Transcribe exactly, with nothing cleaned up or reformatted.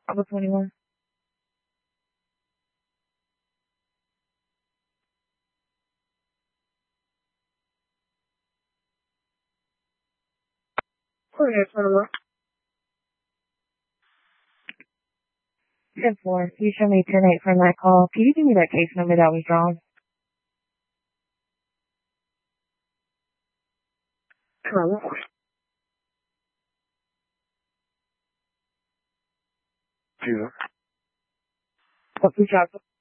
Bravo twenty-one. Coordinator twenty-one. ten four. You show me ten eight from that call. Can you give me that case number that was drawn? Hello. Yeah. What we got?